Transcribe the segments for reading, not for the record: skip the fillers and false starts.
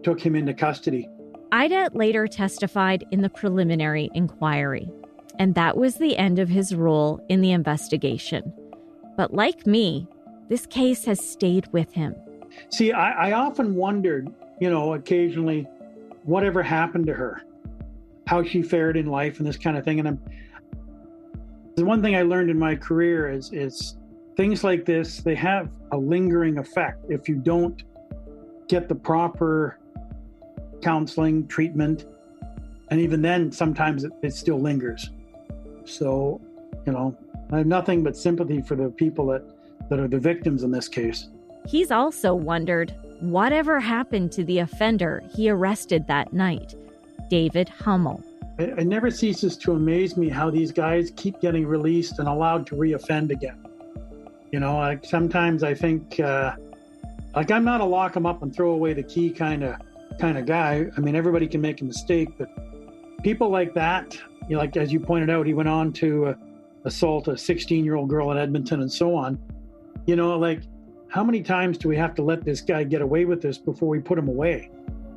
took him into custody. Ida later testified in the preliminary inquiry, and that was the end of his role in the investigation. But like me, this case has stayed with him. See, I often wondered, occasionally, whatever happened to her, how she fared in life and this kind of thing. And the one thing I learned in my career is things like this, they have a lingering effect if you don't get the proper counseling, treatment, and even then, sometimes it still lingers. So, I have nothing but sympathy for the people that are the victims in this case. He's also wondered whatever happened to the offender he arrested that night, David Hummel. It never ceases to amaze me how these guys keep getting released and allowed to reoffend again. Sometimes I think, I'm not a lock them up and throw away the key kind of guy. I mean, everybody can make a mistake, but people like that, as you pointed out, he went on to assault a 16-year-old girl in Edmonton and so on. How many times do we have to let this guy get away with this before we put him away?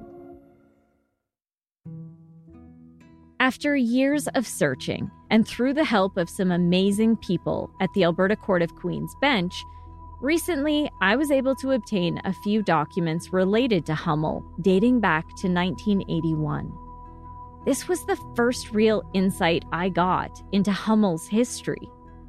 After years of searching, and through the help of some amazing people at the Alberta Court of Queen's Bench, recently I was able to obtain a few documents related to Hummel dating back to 1981. This was the first real insight I got into Hummel's history.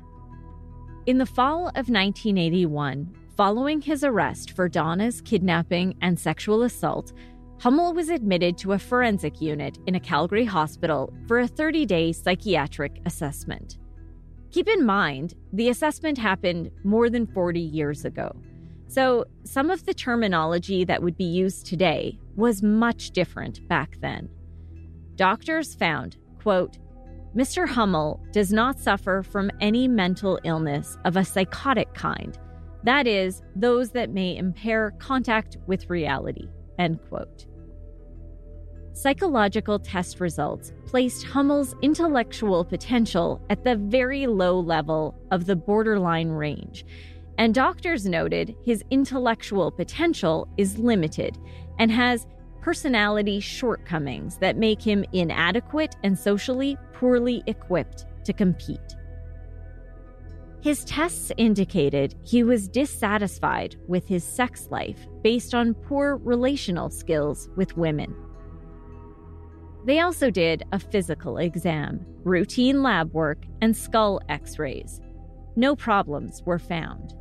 In the fall of 1981, following his arrest for Donna's kidnapping and sexual assault, Hummel was admitted to a forensic unit in a Calgary hospital for a 30-day psychiatric assessment. Keep in mind, the assessment happened more than 40 years ago, so some of the terminology that would be used today was much different back then. Doctors found, quote, Mr. Hummel does not suffer from any mental illness of a psychotic kind, that is, those that may impair contact with reality, end quote. Psychological test results placed Hummel's intellectual potential at the very low level of the borderline range, and doctors noted his intellectual potential is limited and has personality shortcomings that make him inadequate and socially poorly equipped to compete. His tests indicated he was dissatisfied with his sex life based on poor relational skills with women. They also did a physical exam, routine lab work, and skull x-rays. No problems were found.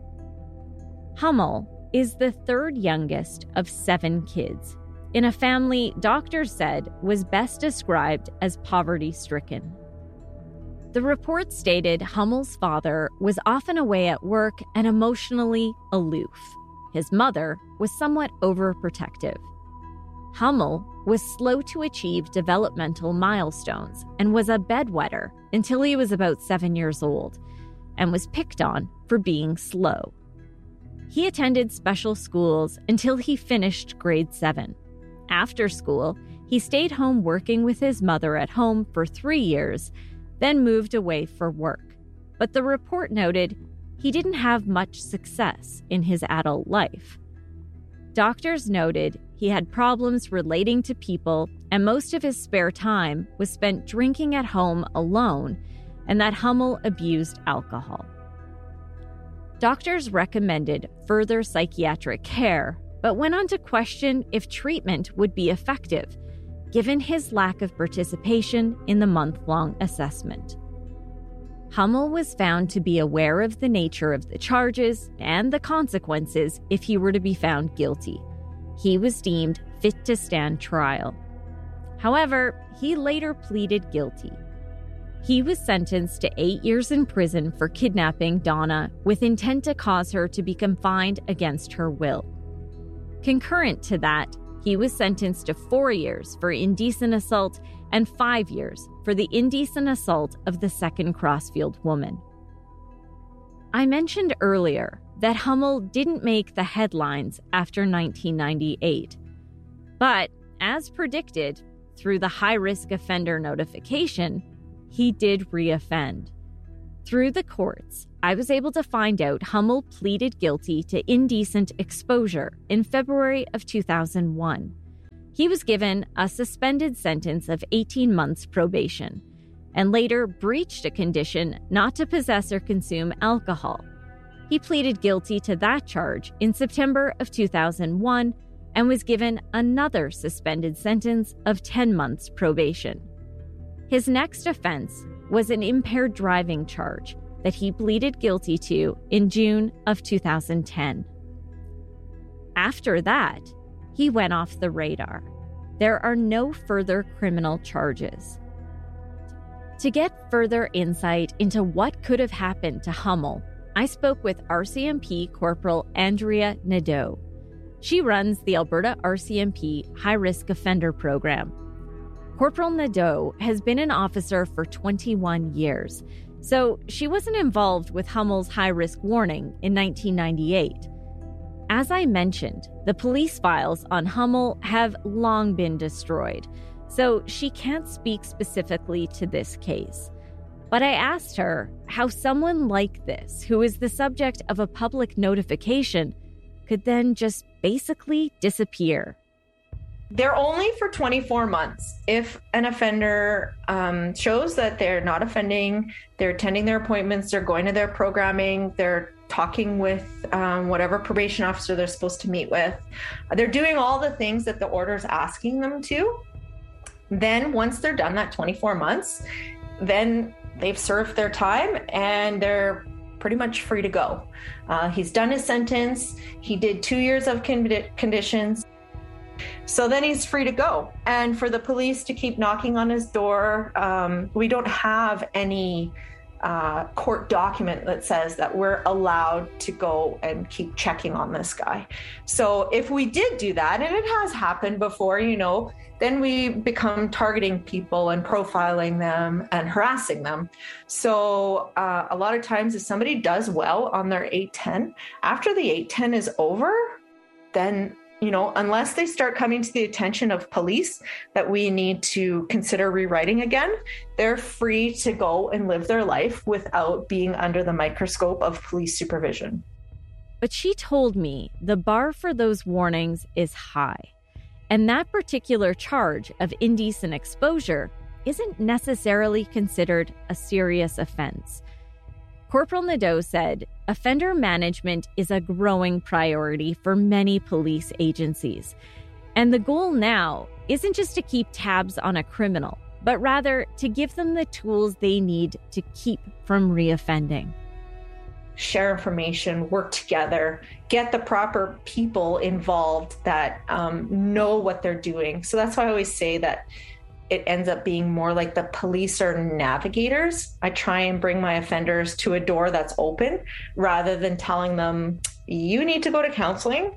Hummel is the third youngest of 7 kids, in a family doctors said was best described as poverty-stricken. The report stated Hummel's father was often away at work and emotionally aloof. His mother was somewhat overprotective. Hummel was slow to achieve developmental milestones and was a bedwetter until he was about 7 years old and was picked on for being slow. He attended special schools until he finished grade 7. After school, he stayed home working with his mother at home for 3 years, then moved away for work. But the report noted he didn't have much success in his adult life. Doctors noted he had problems relating to people, and most of his spare time was spent drinking at home alone, and that Hummel abused alcohol. Doctors recommended further psychiatric care, but went on to question if treatment would be effective, given his lack of participation in the month-long assessment. Hummel was found to be aware of the nature of the charges and the consequences if he were to be found guilty. He was deemed fit to stand trial. However, he later pleaded guilty. He was sentenced to 8 years in prison for kidnapping Donna with intent to cause her to be confined against her will. Concurrent to that, he was sentenced to 4 years for indecent assault and 5 years for the indecent assault of the second Crossfield woman. I mentioned earlier that Hummel didn't make the headlines after 1998. But, as predicted, through the high-risk offender notification, he did reoffend. Through the courts, I was able to find out Hummel pleaded guilty to indecent exposure in February of 2001. He was given a suspended sentence of 18 months probation and later breached a condition not to possess or consume alcohol. He pleaded guilty to that charge in September of 2001 and was given another suspended sentence of 10 months probation. His next offense was an impaired driving charge that he pleaded guilty to in June of 2010. After that, he went off the radar. There are no further criminal charges. To get further insight into what could have happened to Hummel, I spoke with RCMP Corporal Andrea Nadeau. She runs the Alberta RCMP High Risk Offender Program. Corporal Nadeau has been an officer for 21 years, so she wasn't involved with Hummel's high-risk warning in 1998. As I mentioned, the police files on Hummel have long been destroyed, so she can't speak specifically to this case. But I asked her how someone like this, who is the subject of a public notification, could then just basically disappear. They're only for 24 months. If an offender shows that they're not offending, they're attending their appointments, they're going to their programming, they're talking with whatever probation officer they're supposed to meet with, they're doing all the things that the order's asking them to, then once they're done that 24 months, then they've served their time and they're pretty much free to go. He's done his sentence. He did 2 years of conditions. So then he's free to go. And for the police to keep knocking on his door, we don't have any court document that says that we're allowed to go and keep checking on this guy. So if we did do that, and it has happened before, then we become targeting people and profiling them and harassing them. So a lot of times if somebody does well on their 810, after the 810 is over, then unless they start coming to the attention of police that we need to consider rewriting again, they're free to go and live their life without being under the microscope of police supervision. But she told me the bar for those warnings is high, and that particular charge of indecent exposure isn't necessarily considered a serious offense. Corporal Nadeau said offender management is a growing priority for many police agencies. And the goal now isn't just to keep tabs on a criminal, but rather to give them the tools they need to keep from reoffending. Share information, work together, get the proper people involved that know what they're doing. So that's why I always say that it ends up being more like the police are navigators. I try and bring my offenders to a door that's open rather than telling them, you need to go to counseling,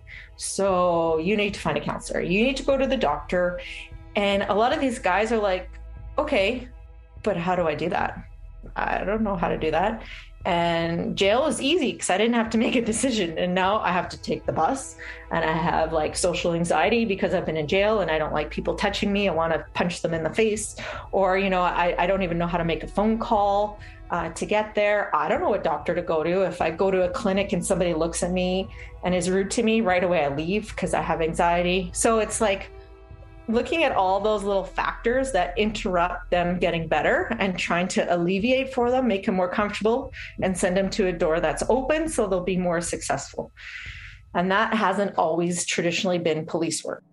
so you need to find a counselor. You need to go to the doctor. And a lot of these guys are like, okay, but how do I do that? I don't know how to do that. And jail is easy because I didn't have to make a decision. And now I have to take the bus and I have social anxiety because I've been in jail and I don't like people touching me. I want to punch them in the face. Or, I don't even know how to make a phone call to get there. I don't know what doctor to go to. If I go to a clinic and somebody looks at me and is rude to me, right away I leave because I have anxiety. So it's like looking at all those little factors that interrupt them getting better and trying to alleviate for them, make them more comfortable and send them to a door that's open so they'll be more successful. And that hasn't always traditionally been police work.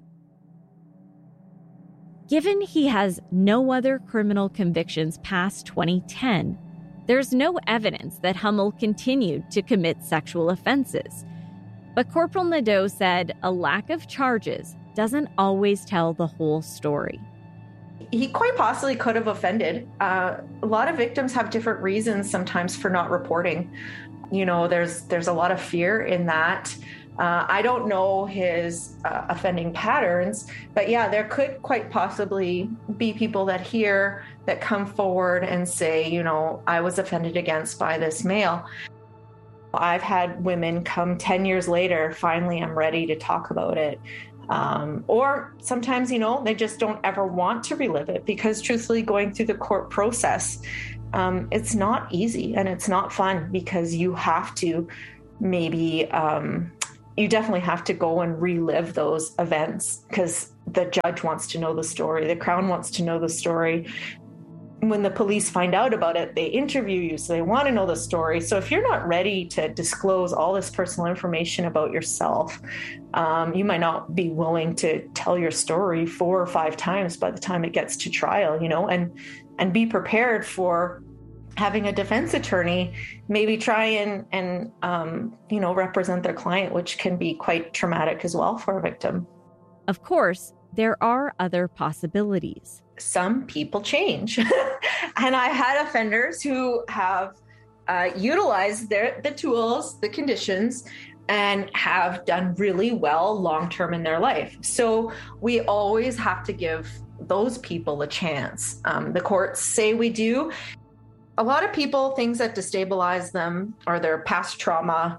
Given he has no other criminal convictions past 2010, there's no evidence that Hummel continued to commit sexual offenses. But Corporal Nadeau said a lack of charges doesn't always tell the whole story. He quite possibly could have offended. A lot of victims have different reasons sometimes for not reporting. There's a lot of fear in that. I don't know his offending patterns, but yeah, there could quite possibly be people that come forward and say, I was offended against by this male. I've had women come 10 years later, finally I'm ready to talk about it. Or sometimes, they just don't ever want to relive it because truthfully going through the court process, it's not easy and it's not fun because you have to you definitely have to go and relive those events because The judge wants to know the story. The Crown wants to know the story. When the police find out about it, they interview you, so they want to know the story. So if you're not ready to disclose all this personal information about yourself, you might not be willing to tell your story 4 or 5 times by the time it gets to trial, and be prepared for having a defense attorney maybe try and represent their client, which can be quite traumatic as well for a victim. Of course, there are other possibilities. Some people change. And I had offenders who have utilized the tools, the conditions, and have done really well long-term in their life. So we always have to give those people a chance. The courts say we do. A lot of people, things that destabilize them are their past trauma,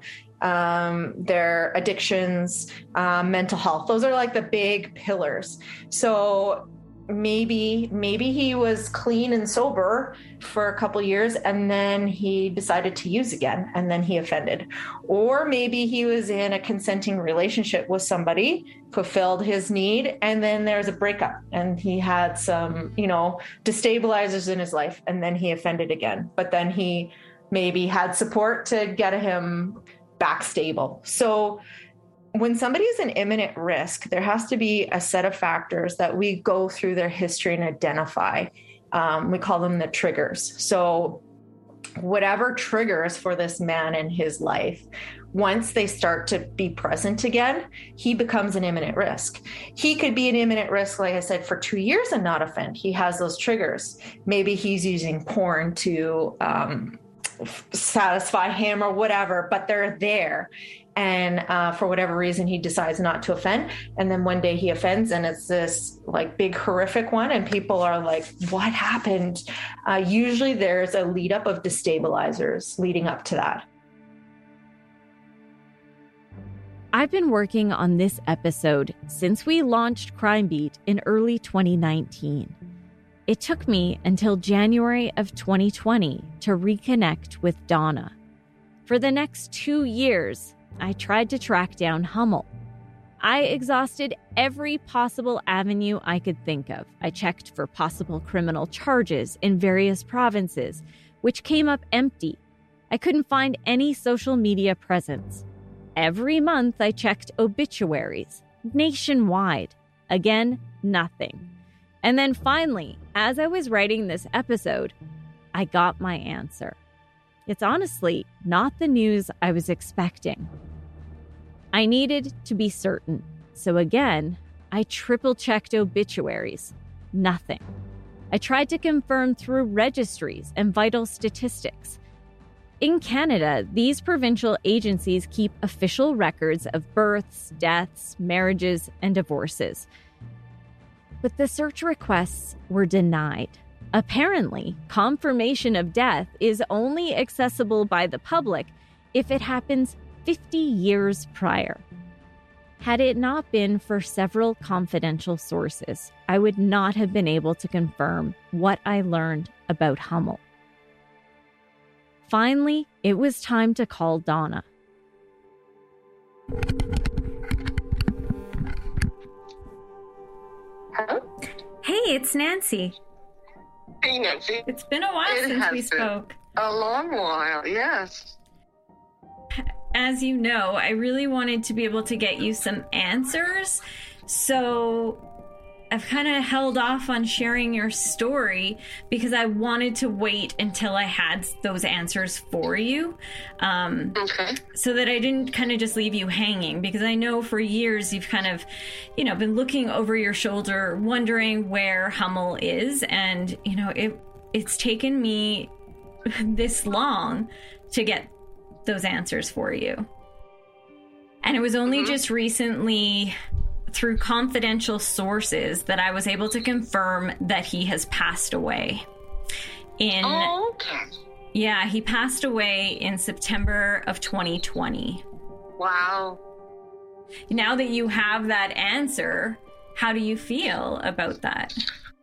their addictions, mental health. Those are like the big pillars. So maybe he was clean and sober for a couple years and then he decided to use again and then he offended. Or maybe he was in a consenting relationship with somebody, fulfilled his need, and then there's a breakup and he had some, destabilizers in his life and then he offended again. But then he maybe had support to get him back stable. So when somebody is in imminent risk, there has to be a set of factors that we go through their history and identify. We call them the triggers. So whatever triggers for this man in his life, once they start to be present again, he becomes an imminent risk. He could be an imminent risk, like I said, for 2 years and not offend. He has those triggers. Maybe he's using porn to satisfy him or whatever, but they're there. And for whatever reason, he decides not to offend. And then one day he offends and it's this like big horrific one. And people are like, what happened? Usually there's a lead up of destabilizers leading up to that. I've been working on this episode since we launched Crime Beat in early 2019. It took me until January of 2020 to reconnect with Donna. For the next 2 years, I tried to track down Hummel. I exhausted every possible avenue I could think of. I checked for possible criminal charges in various provinces, which came up empty. I couldn't find any social media presence. Every month I checked obituaries, nationwide. Again, nothing. And then finally, as I was writing this episode, I got my answer. It's honestly not the news I was expecting. I needed to be certain. So again, I triple-checked obituaries. Nothing. I tried to confirm through registries and vital statistics. In Canada, these provincial agencies keep official records of births, deaths, marriages, and divorces. But the search requests were denied. Apparently, confirmation of death is only accessible by the public if it happens 50 years prior. Had it not been for several confidential sources, I would not have been able to confirm what I learned about Hummel. Finally, it was time to call Donna. Hello? Hey, it's Nancy. Hey, Nancy. It's been a while since we spoke. A long while, yes. As you know, I really wanted to be able to get you some answers, so I've kind of held off on sharing your story because I wanted to wait until I had those answers for you. Okay. So that I didn't kind of just leave you hanging, because I know for years you've kind of, been looking over your shoulder, wondering where Hummel is. And, it's taken me this long to get those answers for you. And it was only just recently, through confidential sources, that I was able to confirm that he has passed away. Yeah, he passed away in September of 2020. Wow. Now that you have that answer, how do you feel about that?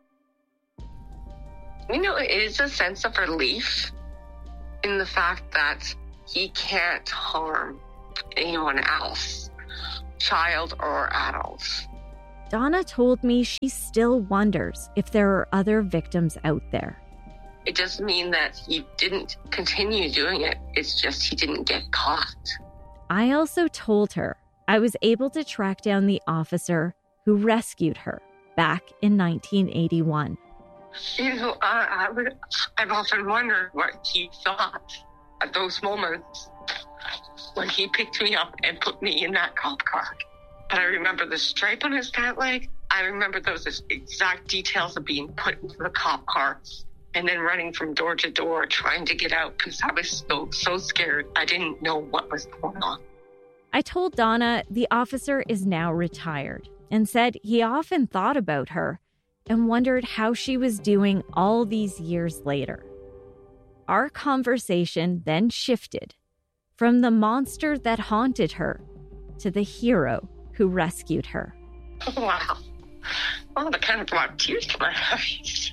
It is a sense of relief in the fact that he can't harm anyone else, child or adult. Donna told me she still wonders if there are other victims out there. It doesn't mean that he didn't continue doing it. It's just he didn't get caught. I also told her I was able to track down the officer who rescued her back in 1981. You know, I've often wondered what he thought at those moments when he picked me up and put me in that cop car. But I remember the stripe on his pant leg. I remember those exact details of being put into the cop car and then running from door to door trying to get out because I was so scared. I didn't know what was going on. I told Donna the officer is now retired and said he often thought about her and wondered how she was doing all these years later. Our conversation then shifted from the monster that haunted her to the hero who rescued her. Oh, wow. Oh, that kind of brought tears to my eyes.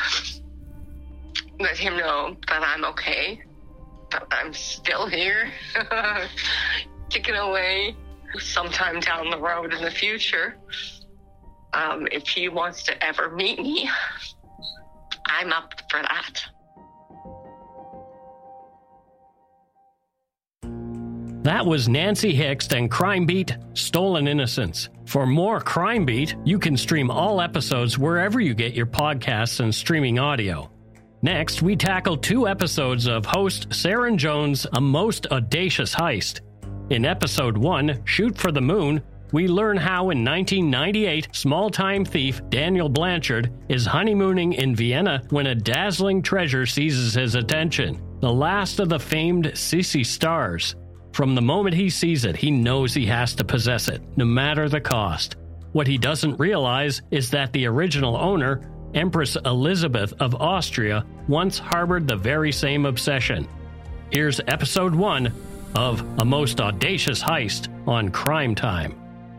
Let him know that I'm okay, that I'm still here, ticking away sometime down the road in the future. If he wants to ever meet me, I'm up for that. That was Nancy Hixt and Crime Beat, Stolen Innocence. For more Crime Beat, you can stream all episodes wherever you get your podcasts and streaming audio. Next, we tackle 2 episodes of host Saren Jones' A Most Audacious Heist. In episode 1, Shoot for the Moon, we learn how in 1998, small-time thief Daniel Blanchard is honeymooning in Vienna when a dazzling treasure seizes his attention, the last of the famed Sissy Stars. From the moment he sees it, he knows he has to possess it, no matter the cost. What he doesn't realize is that the original owner, Empress Elizabeth of Austria, once harbored the very same obsession. Here's episode 1 of A Most Audacious Heist on Crime Time.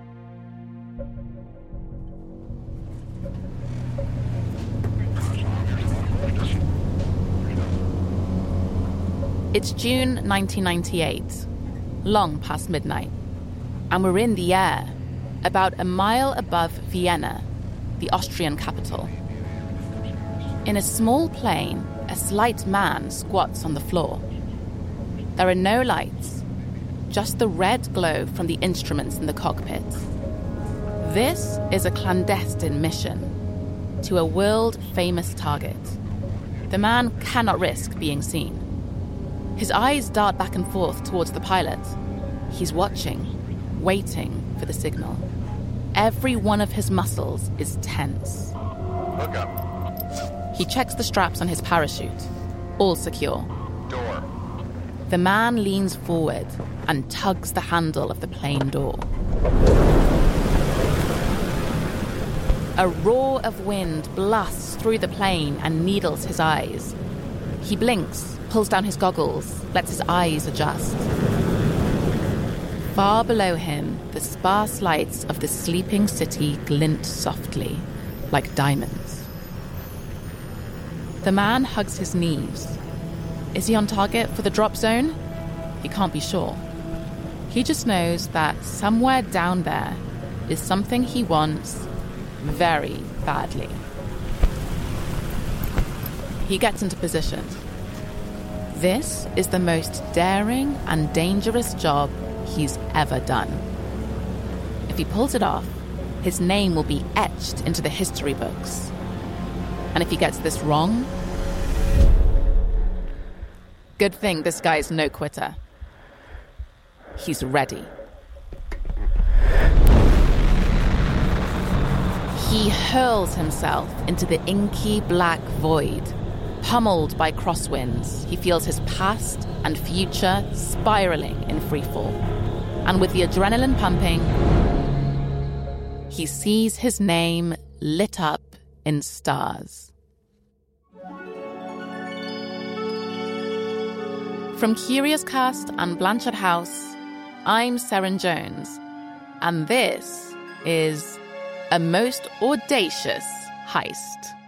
It's June 1998, long past midnight, and we're in the air, about a mile above Vienna, the Austrian capital. In a small plane, a slight man squats on the floor. There are no lights, just the red glow from the instruments in the cockpit. This is a clandestine mission to a world-famous target. The man cannot risk being seen. His eyes dart back and forth towards the pilot. He's watching, waiting for the signal. Every one of his muscles is tense. Look up. He checks the straps on his parachute. All secure. Door. The man leans forward and tugs the handle of the plane door. A roar of wind blasts through the plane and needles his eyes. He blinks, pulls down his goggles, lets his eyes adjust. Far below him, the sparse lights of the sleeping city glint softly, like diamonds. The man hugs his knees. Is he on target for the drop zone? He can't be sure. He just knows that somewhere down there is something he wants very badly. He gets into position. This is the most daring and dangerous job he's ever done. If he pulls it off, his name will be etched into the history books. And if he gets this wrong, good thing this guy's no quitter. He's ready. He hurls himself into the inky black void. Pummeled by crosswinds, he feels his past and future spiraling in freefall. And with the adrenaline pumping, he sees his name lit up in stars. From Curious Cast and Blanchard House, I'm Saren Jones, and this is A Most Audacious Heist.